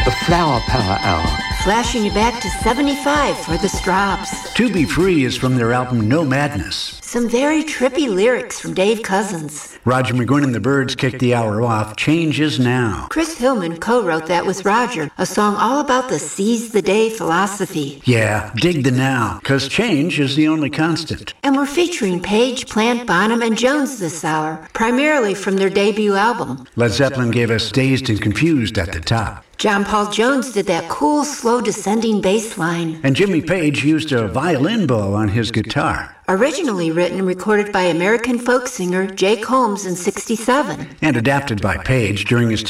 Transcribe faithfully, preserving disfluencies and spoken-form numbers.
The Flower Power Hour. Flashing you back to seventy-five for the Strawbs. To Be Free is from their album No Madness. Some very trippy lyrics from Dave Cousins. Roger McGuinn and the Byrds kicked the hour off. Change is Now. Chris Hillman co-wrote that with Roger, a song all about the seize the day philosophy. Yeah, dig the now, because change is the only constant. And we're featuring Page, Plant, Bonham, and Jones this hour, primarily from their debut album. Led Zeppelin gave us Dazed and Confused at the top. John Paul Jones did that cool, slow descending bass line. And Jimmy Page used a violin bow on his guitar. Originally written and recorded by American folk singer Jake Holmes in sixty-seven. And adapted by Page during his